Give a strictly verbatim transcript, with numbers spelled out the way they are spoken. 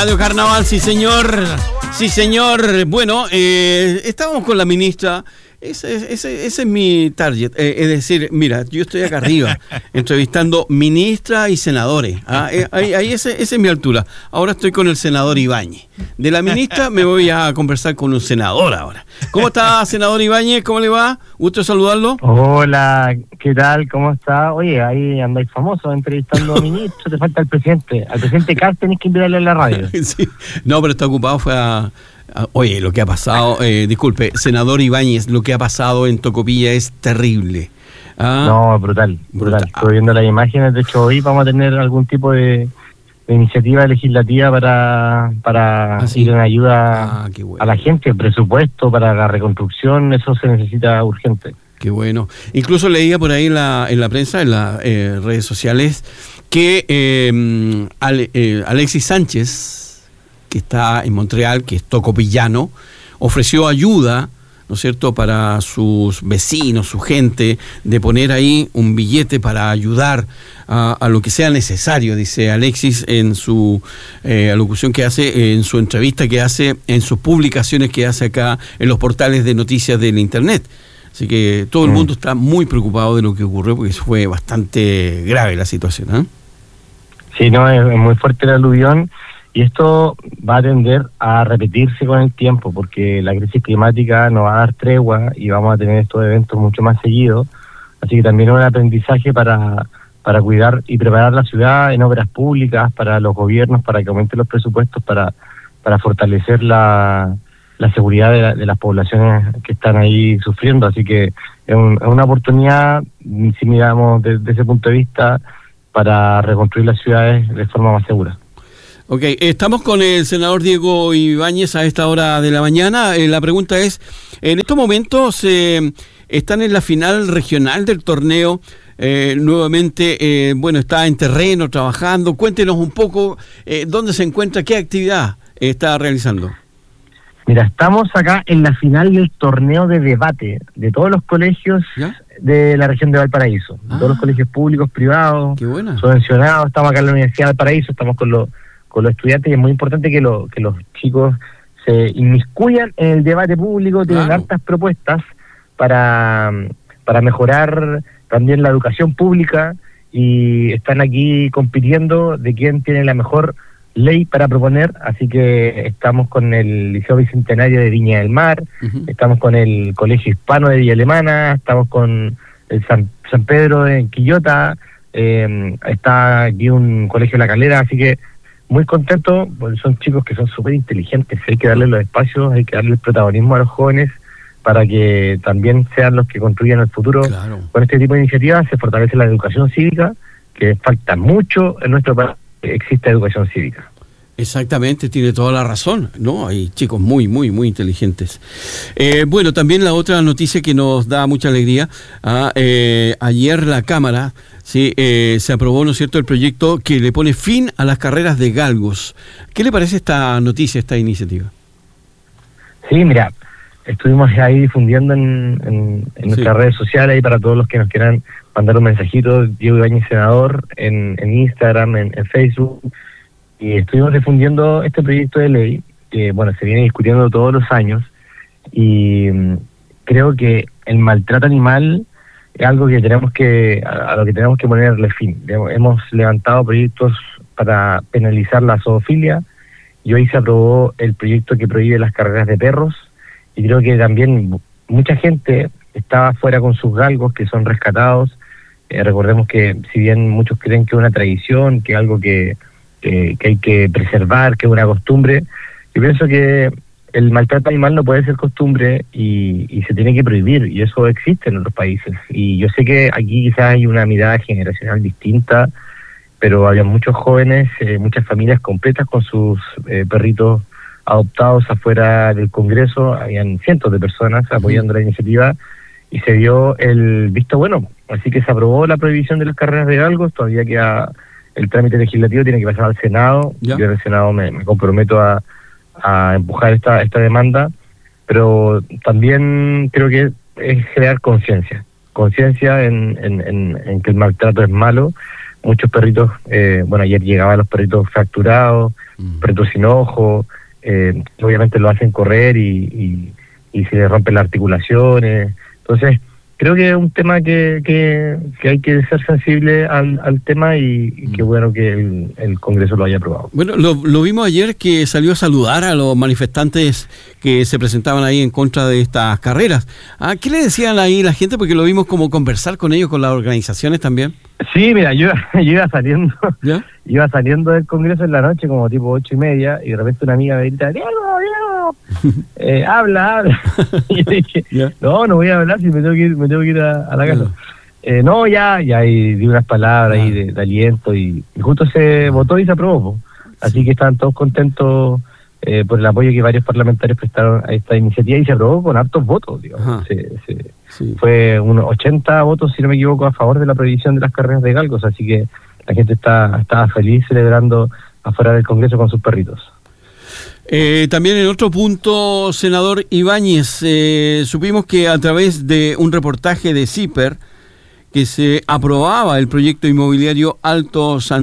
Radio Carnaval, sí señor, sí señor. Bueno, eh, estábamos con la ministra. Ese, ese, ese es mi target, eh, es decir, mira, yo estoy acá arriba entrevistando ministras y senadores, ¿ah? eh, ahí, ahí ese, esa es mi altura. Ahora estoy con el senador Ibáñez. De la ministra me voy a conversar con un senador ahora. ¿Cómo está, senador Ibáñez? ¿Cómo le va? Gusto saludarlo. Hola, ¿qué tal? ¿Cómo está? Oye, ahí andáis famosos entrevistando a ministros, te falta el presidente. Al presidente Cast tenés que invitarle a la radio. Sí. No, pero está ocupado, fue a... Oye, lo que ha pasado, eh, disculpe, senador Ibáñez, lo que ha pasado en Tocopilla es terrible. ¿Ah? No, brutal, brutal. brutal. Estoy viendo las imágenes, de hecho hoy vamos a tener algún tipo de, de iniciativa legislativa para, para ¿Ah, sí? ir en ayuda ah, bueno. a la gente, presupuesto para la reconstrucción, eso se necesita urgente. Qué bueno. Incluso leía por ahí en la, en la prensa, en las eh, redes sociales, que eh, Ale, eh, Alexis Sánchez, que está en Montreal, que es tocopillano, ofreció ayuda, ¿no es cierto?, para sus vecinos, su gente, de poner ahí un billete para ayudar a, a lo que sea necesario, dice Alexis en su eh, alocución que hace, en su entrevista que hace, en sus publicaciones que hace acá en los portales de noticias del Internet. Así que todo el mundo está muy preocupado de lo que ocurrió, porque fue bastante grave la situación, ¿eh? Sí, no, es, es muy fuerte el aluvión. Y esto va a tender a repetirse con el tiempo, porque la crisis climática nos va a dar tregua y vamos a tener estos eventos mucho más seguidos. Así que también es un aprendizaje para, para cuidar y preparar la ciudad en obras públicas, para los gobiernos, para que aumenten los presupuestos, para, para fortalecer la, la seguridad de, la, de las poblaciones que están ahí sufriendo. Así que es, un, es una oportunidad, si miramos desde ese punto de vista, para reconstruir las ciudades de forma más segura. Ok, estamos con el senador Diego Ibáñez a esta hora de la mañana. Eh, la pregunta es, en estos momentos eh, están en la final regional del torneo, eh, nuevamente, eh, bueno, está en terreno, trabajando. Cuéntenos un poco eh, dónde se encuentra, qué actividad está realizando. Mira, estamos acá en la final del torneo de debate de todos los colegios ¿Ya? de la región de Valparaíso, ah, todos los colegios públicos, privados, qué buena. subvencionados. Estamos acá en la Universidad de Valparaíso, estamos con los con los estudiantes, y es muy importante que, lo, que los chicos se inmiscuyan en el debate público, tienen claro. hartas propuestas para, para mejorar también la educación pública, y están aquí compitiendo de quién tiene la mejor ley para proponer. Así que estamos con el Liceo Bicentenario de Viña del Mar, uh-huh. estamos con el Colegio Hispano de Villa Alemana, estamos con el San, San Pedro de Quillota, eh, está aquí un Colegio La Calera, así que muy contento, porque son chicos que son súper inteligentes. Hay que darles los espacios, hay que darle el protagonismo a los jóvenes para que también sean los que construyan el futuro. Claro. Con este tipo de iniciativas se fortalece la educación cívica, que falta mucho en nuestro país que exista educación cívica. Exactamente, tiene toda la razón, ¿no? Hay chicos muy, muy, muy inteligentes. Eh, bueno, también la otra noticia que nos da mucha alegría, ah, eh, ayer la Cámara sí, eh, se aprobó, ¿no es cierto?, el proyecto que le pone fin a las carreras de galgos. ¿Qué le parece esta noticia, esta iniciativa? Sí, mira, estuvimos ahí difundiendo en, en, en sí. nuestras redes sociales, y para todos los que nos quieran mandar un mensajito, Diego Ibáñez Senador, en, en Instagram, en, en Facebook. Y estuvimos difundiendo este proyecto de ley que, bueno, se viene discutiendo todos los años, y um, creo que el maltrato animal es algo que tenemos que a, a lo que tenemos que ponerle fin. Hemos levantado proyectos para penalizar la zoofilia, y hoy se aprobó el proyecto que prohíbe las carreras de perros, y creo que también mucha gente estaba fuera con sus galgos que son rescatados. Eh, recordemos que si bien muchos creen que es una tradición, que es algo que Que, que hay que preservar, que es una costumbre, yo pienso que el maltrato animal no puede ser costumbre, y, y se tiene que prohibir, y eso existe en otros países. Y yo sé que aquí quizás hay una mirada generacional distinta, pero había muchos jóvenes, eh, muchas familias completas con sus eh, perritos adoptados afuera del Congreso, habían cientos de personas apoyando uh-huh. la iniciativa, y se dio el visto bueno. Así que se aprobó la prohibición de las carreras de galgos. Todavía queda el trámite legislativo, tiene que pasar al Senado. ¿Ya? Yo en el Senado me, me comprometo a, a empujar esta esta demanda, pero también creo que es crear conciencia, conciencia en, en, en, en que el maltrato es malo. muchos perritos, eh, bueno, ayer llegaban los perritos fracturados, mm. perritos sin ojo, eh, obviamente lo hacen correr y, y, y se les rompen las articulaciones. Entonces, creo que es un tema que, que, que hay que ser sensible al, al tema y, y qué bueno que el, el Congreso lo haya aprobado. Bueno, lo, lo vimos ayer que salió a saludar a los manifestantes que se presentaban ahí en contra de estas carreras. ¿Ah, qué le decían ahí la gente? Porque lo vimos como conversar con ellos, con las organizaciones también. Sí, mira, yo, yo iba saliendo ¿Ya? iba saliendo del Congreso en la noche como tipo ocho y media y de repente una amiga me grita, Diego, Diego, eh, habla, habla. Y yo dije, ¿Ya? no, no voy a hablar si me tengo que ir, me tengo que ir a, a la casa. Eh, no, ya, ya y di unas palabras ahí de, de aliento y, y justo se votó y se aprobó. Así que estaban todos contentos eh, por el apoyo que varios parlamentarios prestaron a esta iniciativa y se aprobó con hartos votos, digamos. Se, se, sí. Fue unos ochenta votos, si no me equivoco, a favor de la prohibición de las carreras de galgos, así que la gente está estaba feliz celebrando afuera del Congreso con sus perritos. Eh, también en otro punto, senador Ibáñez, eh, supimos que a través de un reportaje de CIPER que se aprobaba el proyecto inmobiliario Alto San